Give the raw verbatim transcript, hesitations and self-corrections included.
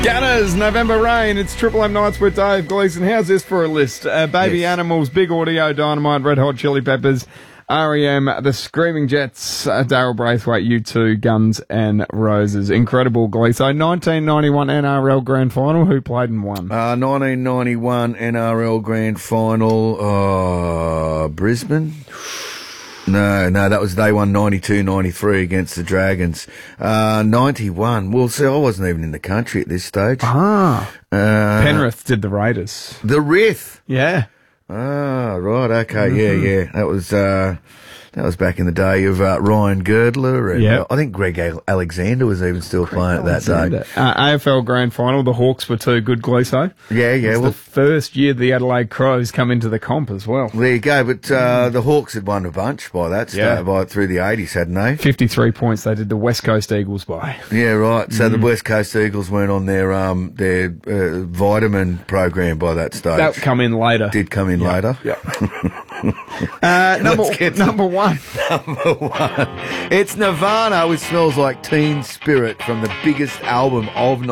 Gunners, November Rain. It's Triple M Nights with Dave Gleeson. How's this for a list? Uh, Baby Yes. Animals, Big Audio, Dynamite, Red Hot Chili Peppers, R E M, The Screaming Jets, uh, Daryl Braithwaite, U two, Guns N' Roses. Incredible, Gleeson. nineteen ninety-one N R L Grand Final. Who played and won? Uh, nineteen ninety-one N R L Grand Final, uh, Brisbane? No, no, that was, they won ninety-two ninety-three against the Dragons. Uh, ninety-one, well, see, I wasn't even in the country at this stage. Ah. Uh, Penrith did the Raiders. The Rith. Yeah. Ah, right, okay, Mm-hmm. yeah, yeah. That was, uh, that was back in the day of, uh, Ryan Girdler and Yep. I think Greg Ale- Alexander was even still playing at that day. Uh, A F L Grand Final. The Hawks were too good, Gleeson. Yeah, yeah, It's well, the first year the Adelaide Crows come into the comp as well. there you go, but, uh, the Hawks had won a bunch by that stage, Yeah. by, through the eighties, hadn't they? fifty-three points they did the West Coast Eagles by. Yeah, right. So Mm. the West Coast Eagles weren't on their um their uh, vitamin program by that stage. That come in later. Did come in later. Yeah. uh, number, Let's get to- number one. Number one. It's Nirvana with Smells Like Teen Spirit from the biggest album of